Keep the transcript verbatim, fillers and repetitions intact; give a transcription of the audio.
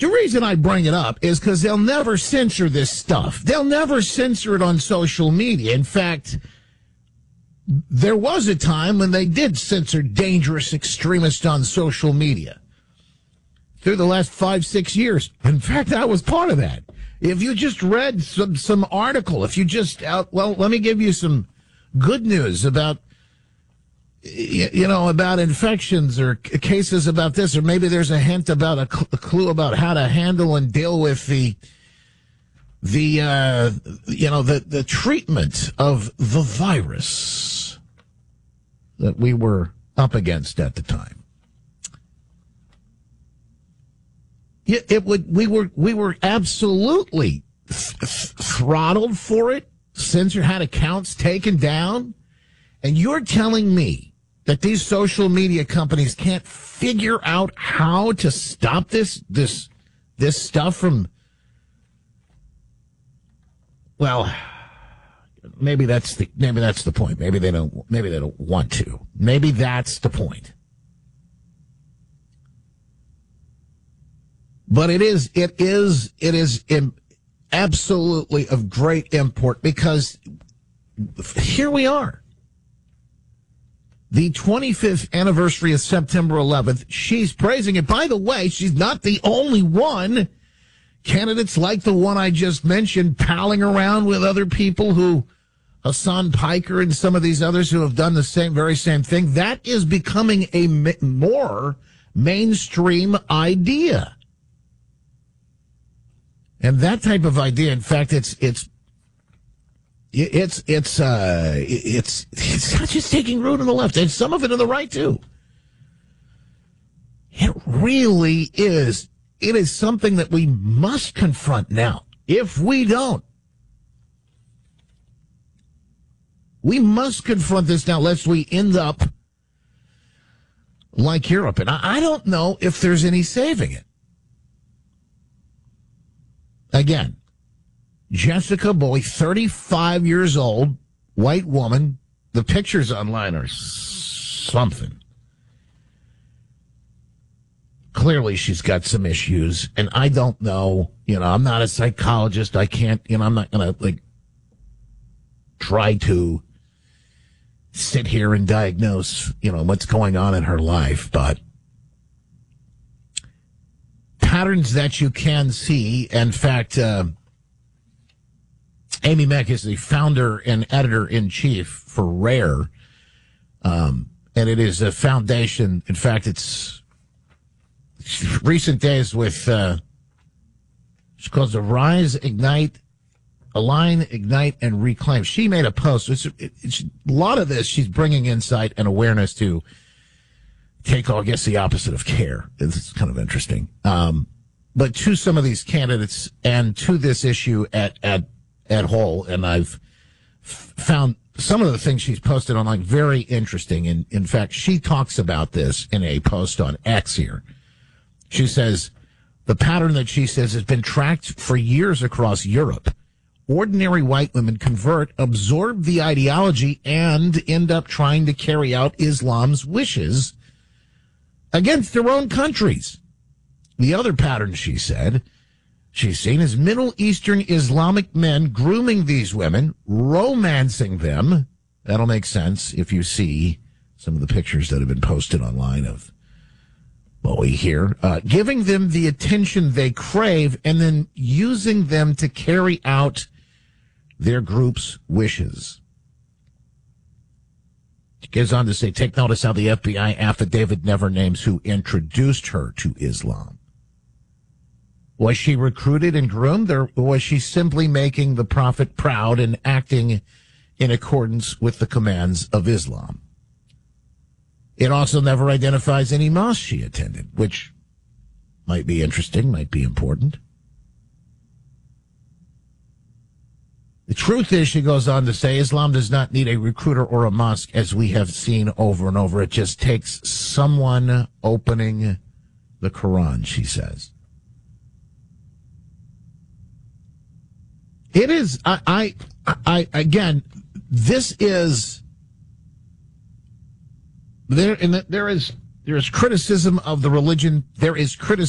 The reason I bring it up is because they'll never censor this stuff. They'll never censor it on social media. In fact, there was a time when they did censor dangerous extremists on social media. Through the last five, six years. In fact, I was part of that. If you just read some, some article, if you just, uh, well, let me give you some good news about, you know, about infections or cases about this, or maybe there's a hint about a, cl- a clue about how to handle and deal with the, the, uh, you know, the, the treatment of the virus that we were up against at the time. It, it would, we were, we were absolutely th- th- throttled for it, censored, had accounts taken down. And you're telling me that these social media companies can't figure out how to stop this, this, this stuff from, well, maybe that's the, maybe that's the point. Maybe they don't, maybe they don't want to. Maybe that's the point. But it is, it is, it is im- absolutely of great import because here we are. The twenty-fifth anniversary of September eleventh. She's praising it. By the way, she's not the only one. Candidates like the one I just mentioned, palling around with other people who, Hassan Piker and some of these others who have done the same, very same thing. That is becoming a more mainstream idea. And that type of idea, in fact, it's, it's, It's it's uh it's it's not just taking root on the left, and some of it on the right too. It really is. It is something that we must confront now. If we don't, we must confront this now, lest we end up like Europe. And I, I don't know if there's any saving it. Again. Jessica Boy, thirty-five years old, white woman. The pictures online are something. Clearly, she's got some issues, and I don't know. You know, I'm not a psychologist. I can't, you know, I'm not going to, like, try to sit here and diagnose, you know, what's going on in her life, but patterns that you can see. In fact, uh, Amy Meck is the founder and editor-in-chief for RARE, um, and it is a foundation. In fact, it's recent days with, uh, it's called Arise, Ignite, Align, Ignite, and Reclaim. She made a post. It's, it's, a lot of this, she's bringing insight and awareness to take, I guess, the opposite of care. It's kind of interesting. Um, but to some of these candidates and to this issue at, at, at whole, and I've f- found some of the things she's posted online very interesting. And in fact, she talks about this in a post on X here. She says the pattern that she says has been tracked for years across Europe. Ordinary white women convert, absorb the ideology, and end up trying to carry out Islam's wishes against their own countries. The other pattern, she said, she's seen as Middle Eastern Islamic men grooming these women, romancing them. That'll make sense if you see some of the pictures that have been posted online of Bowie here, uh, giving them the attention they crave and then using them to carry out their group's wishes. She goes on to say, take notice how the F B I affidavit never names who introduced her to Islam. Was she recruited and groomed, or was she simply making the prophet proud and acting in accordance with the commands of Islam? It also never identifies any mosque she attended, which might be interesting, might be important. The truth is, she goes on to say, Islam does not need a recruiter or a mosque, as we have seen over and over. It just takes someone opening the Quran, she says. It is, I, I, I, again, this is, there, and there is, there is criticism of the religion. There is criticism